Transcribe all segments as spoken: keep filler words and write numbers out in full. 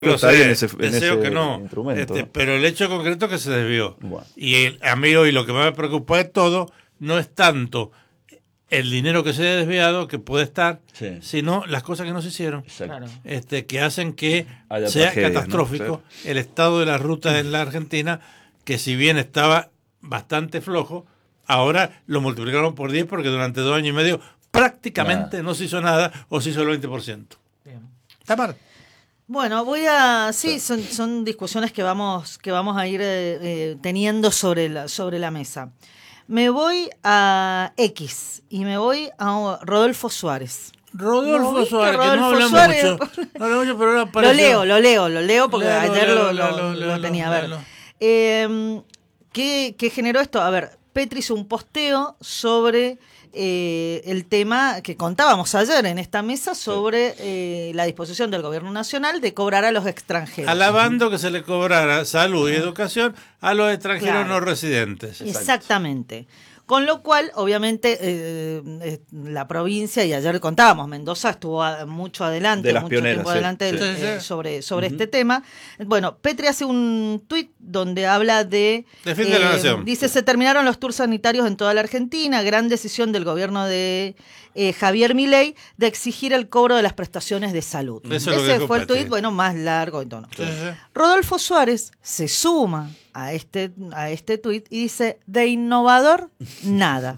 Pero está ahí en sé, ese, en deseo ese que no, instrumento. este, pero el hecho concreto es que se desvió. Bueno. Y el, a mí hoy lo que más me preocupa de todo no es tanto el dinero que se ha desviado, que puede estar, Sí. sino las cosas que no se hicieron, Exacto. este, que hacen que Haya sea tragedias, catastrófico, ¿no? Sí. el estado de la ruta en la Argentina, que si bien estaba bastante flojo, ahora lo multiplicaron por diez porque durante dos años y medio prácticamente Nada. no se hizo nada o se hizo el veinte por ciento. Bien. Tamar. Bueno, voy a... Sí, son, son discusiones que vamos, que vamos a ir eh, eh, teniendo sobre la, sobre la mesa. Me voy a X y me voy a Rodolfo Suárez. Rodolfo ¿No Suárez, viste, que no Rodolfo habla Suárez? mucho. No habla mucho, pero ahora Lo apareció. leo, lo leo, lo leo porque Léalo, ayer léalo, lo, lo- léalo, lo léalo, tenía. A ver, léalo. eh, ¿qué, qué generó esto? A ver, Petri hizo un posteo sobre eh, el tema que contábamos ayer en esta mesa sobre eh, la disposición del gobierno nacional de cobrar a los extranjeros. Alabando que se le cobrara salud y educación a los extranjeros Claro. no residentes. Exactamente. Con lo cual, obviamente, eh, eh, la provincia, y ayer contábamos, Mendoza estuvo a- mucho adelante, De las mucho pioneras, tiempo sí, adelante sí. eh, Sí, sí. sobre, sobre este tema. Bueno, Petri hace un tuit donde habla de... Defiende la nación. Dice, se terminaron los tours sanitarios en toda la Argentina, gran decisión del gobierno de eh, Javier Milei de exigir el cobro de las prestaciones de salud. Eso es lo que Ese dijo fue el Petri. tuit, bueno, más largo y todo. Sí, sí. Rodolfo Suárez se suma a este, a este tuit y dice, de innovador, nada.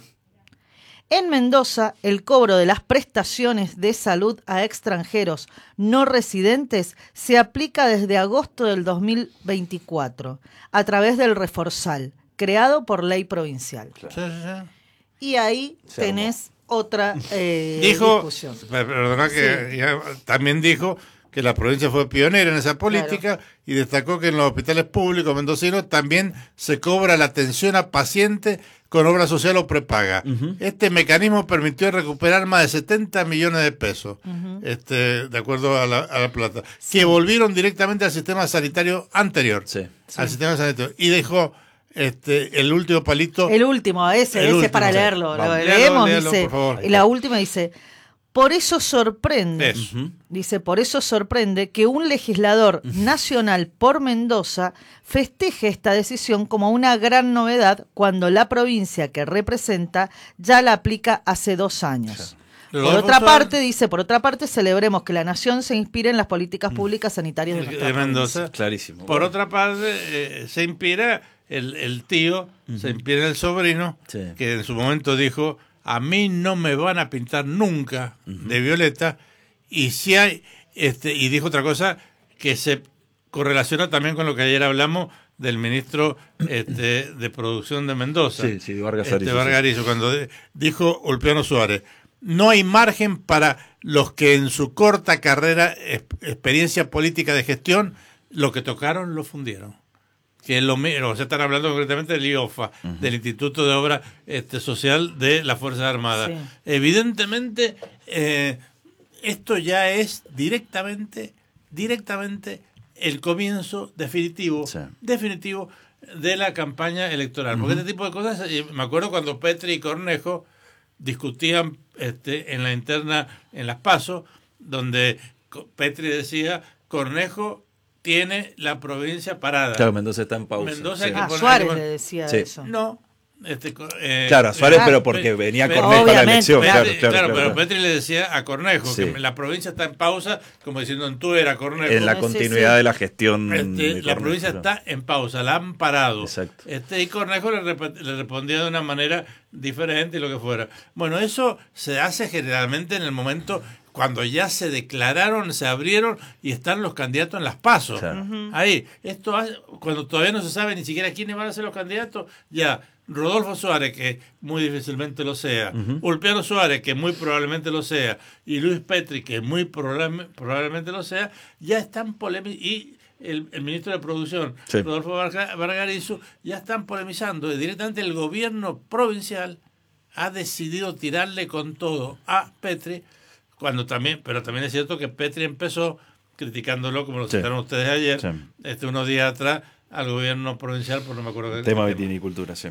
En Mendoza, el cobro de las prestaciones de salud a extranjeros no residentes se aplica desde agosto del dos mil veinticuatro a través del Reforzal, creado por ley provincial. Sí, sí, sí. Y ahí Se tenés otra eh, Dijo, discusión. per- perdona que Sí. ya- también dijo que la provincia fue pionera en esa política y destacó que en los hospitales públicos mendocinos también se cobra la atención a pacientes con obra social o prepaga. Ujú. Este mecanismo permitió recuperar más de setenta millones de pesos, Ujú. este, de acuerdo a la, a la plata, que volvieron directamente al sistema sanitario anterior, Sí. al sistema sanitario, y dejó este, el último palito. El último, ese, El ese último, para sí. leerlo. Vamos. Lo Léalo, leemos, léalo, dice. por favor. Y la última dice, por eso sorprende, Eso. Ujú. dice, por eso sorprende que un legislador nacional por Mendoza festeje esta decisión como una gran novedad cuando la provincia que representa ya la aplica hace dos años. Por Rodolfo otra Suárez- parte, dice, por otra parte, celebremos que la nación se inspire en las políticas públicas sanitarias de de nuestra Mendoza. provincia. Clarísimo. Por otra parte, eh, se inspira el, el tío, se inspira el sobrino, Sí. que en su momento dijo, a mí no me van a pintar nunca de violeta, y si hay, este, y dijo otra cosa que se correlaciona también con lo que ayer hablamos del ministro este, de Producción de Mendoza. Sí, sí, Vargas este, Arizo, Vargas sí. Arizo, cuando de- dijo Ulpiano Suárez, no hay margen para los que en su corta carrera, es- experiencia política de gestión, lo que tocaron lo fundieron. Que es lo mismo, o sea, están hablando concretamente del I O F A, del Instituto de Obra este, Social de las Fuerzas Armadas. Sí. Evidentemente, eh, esto ya es directamente, directamente el comienzo definitivo, Sí. definitivo de la campaña electoral. Porque este tipo de cosas, eh, me acuerdo cuando Petri y Cornejo discutían este, en la interna, en las PASO, donde Co- Petri decía, Cornejo tiene la provincia parada. Claro, Mendoza está en pausa. Mendoza sí. hay que Ah, poner- Suárez hay que le poner- decía Sí. eso. No. Este, co- eh, Claro, a Suárez, eh, pero Pe- porque venía Pe- Cornejo a la Obviamente, elección. Petri- Claro, claro, claro, claro, pero claro. Petri le decía a Cornejo Sí. que la provincia está en pausa, como diciendo en tú era Cornejo. En la Sí, continuidad sí. de la gestión. Este, de la Cornejo, provincia claro. está en pausa, la han parado. Exacto. Este, y Cornejo le, rep- le respondía de una manera diferente y lo que fuera. Bueno, eso se hace generalmente en el momento cuando ya se declararon, se abrieron y están los candidatos en las pasos. Claro. Ahí, esto hace- cuando todavía no se sabe ni siquiera quiénes van a ser los candidatos, ya Rodolfo Suárez, que muy difícilmente lo sea, Ulpiano Suárez, que muy probablemente lo sea, y Luis Petri, que muy probable- probablemente lo sea, ya están polémicos. Y el, el ministro de Producción, Sí. Rodolfo Varga- Vargarizo, ya están polemizando. Y directamente el gobierno provincial ha decidido tirarle con todo a Petri, cuando también, pero también es cierto que Petri empezó criticándolo, como lo Sí. citaron ustedes ayer, Sí. este unos días atrás, al gobierno provincial, por no me acuerdo qué. Tema qué vitivinicultura, sí.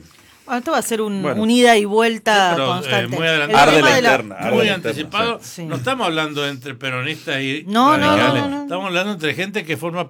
Bueno, esto va a ser un, Bueno. un ida y vuelta Sí, pero, constante. eh, muy adelantado. El Arde tema la de la- interna. arde Muy la interna, anticipado. sí. No estamos hablando entre peronistas y No, no, radicales. no, no, no. Estamos hablando entre gente que forma